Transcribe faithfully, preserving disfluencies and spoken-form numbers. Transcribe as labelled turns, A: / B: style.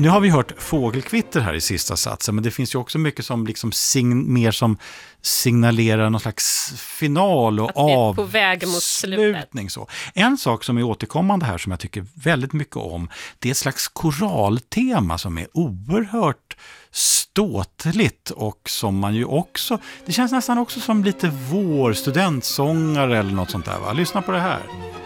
A: Nu har vi hört fågelkvitter här i sista satsen, men det finns ju också mycket som liksom sign- mer som signalerar någon slags final och avslutning. Så. En sak som är återkommande här som jag tycker väldigt mycket om, det är ett slags koraltema som är oerhört ståtligt och som man ju också, det känns nästan också som lite vår studentsångare eller något sånt där, va? Lyssna på det här.